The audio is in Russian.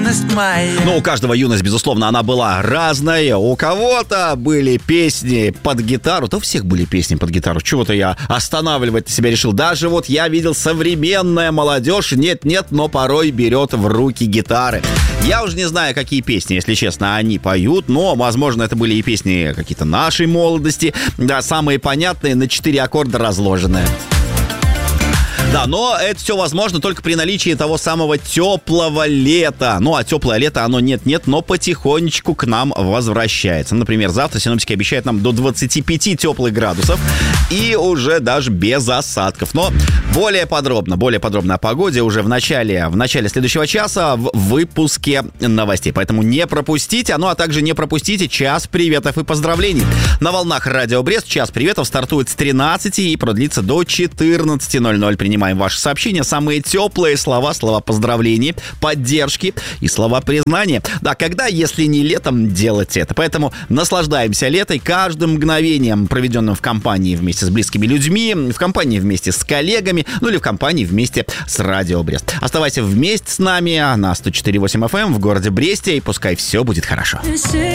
юность моя. Ну, у каждого юность, безусловно, она была разная. У кого-то были песни под гитару. Да у всех были песни под гитару. Чего-то я останавливать себя решил. Даже вот я видел современная молодежь. Нет-нет, но порой берет в руки гитары. Я уже не знаю, какие песни, если честно, они поют. Но, возможно, это были и песни какие-то нашей молодости. Да, самые понятные, на 4 аккорда разложенные. Да, но это все возможно только при наличии того самого теплого лета. Ну, а теплое лето, оно нет-нет, но потихонечку к нам возвращается. Например, завтра синоптики обещают нам до 25 теплых градусов и уже даже без осадков. Но более подробно о погоде уже в начале следующего часа в выпуске новостей. Поэтому не пропустите, ну а также не пропустите час приветов и поздравлений. На волнах Радио Брест час приветов стартует с 13 и продлится до 14:00. Принимаем ваши сообщения, самые теплые слова поздравлений, поддержки и слова признания. Да, когда, если не летом, делать это? Поэтому наслаждаемся летом, каждым мгновением, проведенным в компании вместе с близкими людьми, в компании вместе с коллегами, ну или в компании вместе с Радио Брест. Оставайся вместе с нами на 104.8 FM в городе Бресте, и пускай все будет хорошо.